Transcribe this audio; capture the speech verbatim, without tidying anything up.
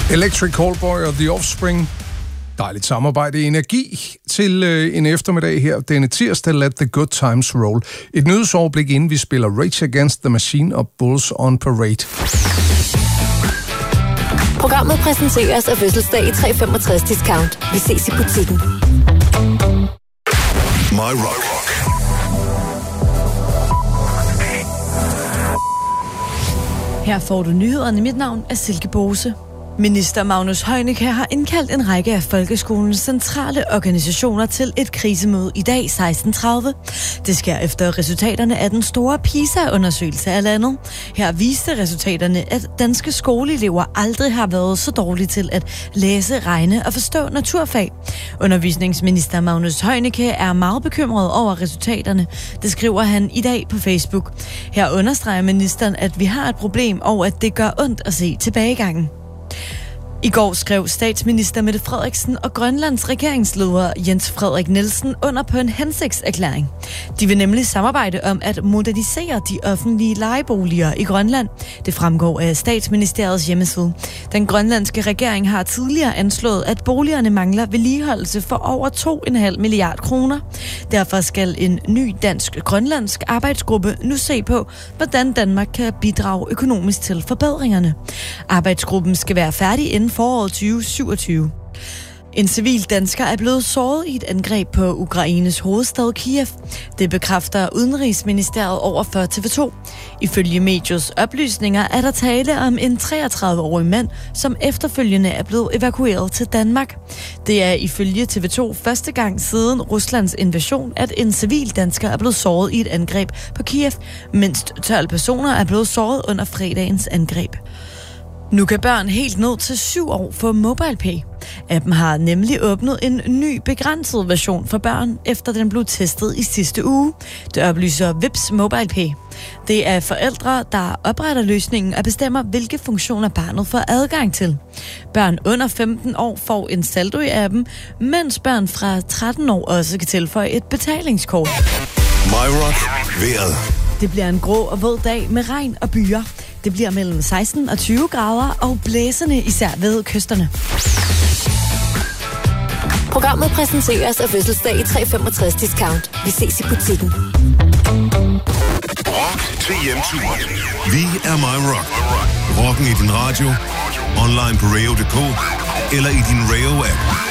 Electric Callboy og The Offspring. Dejligt samarbejde. Energi til øh, en eftermiddag her. Denne tirsdag, Let the Good Times Roll. Et nyhedsoverblik, inden vi spiller Rage Against the Machine og Bulls on Parade. Programmet præsenteres af fødselsdag i tre femogtres discount. Vi ses i butikken. My Rock. Her får du nyhederne. Mit navn er Silke Bose. Minister Magnus Heunicke har indkaldt en række af folkeskolens centrale organisationer til et krisemøde i dag seksten tredive. Det sker efter resultaterne af den store PISA-undersøgelse af landet. Her viste resultaterne, at danske skoleelever aldrig har været så dårlige til at læse, regne og forstå naturfag. Undervisningsminister Magnus Heunicke er meget bekymret over resultaterne. Det skriver han i dag på Facebook. Her understreger ministeren, at vi har et problem, og at det gør ondt at se tilbagegangen. I går skrev statsminister Mette Frederiksen og Grønlands regeringsleder Jens Frederik Nielsen under på en hensigtserklæring. De vil nemlig samarbejde om at modernisere de offentlige lejeboliger i Grønland. Det fremgår af statsministeriets hjemmeside. Den grønlandske regering har tidligere anslået, at boligerne mangler vedligeholdelse for over to komma fem milliard kroner. Derfor skal en ny dansk-grønlandsk arbejdsgruppe nu se på, hvordan Danmark kan bidrage økonomisk til forbedringerne. Arbejdsgruppen skal være færdig inden foråret tyve syvogtyve. En civil dansker er blevet såret i et angreb på Ukraines hovedstad Kiev. Det bekræfter Udenrigsministeriet over for T V to. Ifølge mediets oplysninger er der tale om en treogtredive-årig mand, som efterfølgende er blevet evakueret til Danmark. Det er ifølge T V to første gang siden Ruslands invasion, at en civil dansker er blevet såret i et angreb på Kiev. Mindst tolv personer er blevet såret under fredagens angreb. Nu kan børn helt ned til syv år få MobilePay. Appen har nemlig åbnet en ny begrænset version for børn, efter den blev testet i sidste uge. Det oplyser Vips MobilePay. Det er forældre, der opretter løsningen og bestemmer, hvilke funktioner barnet får adgang til. Børn under femten år får en saldo i appen, mens børn fra tretten år også kan tilføje et betalingskort. My Rock. Vejret. Det bliver en grå og våd dag med regn og byer. Det bliver mellem seksten og tyve grader og blæsende især ved kysterne. Programmet præsenteres af fødselsdag i tre femogtres discount. Vi ses i butikken. Rock til hjemturen. Vi er My Rock. Rocken i din radio, online på radio punktum d k eller i din Radio-app.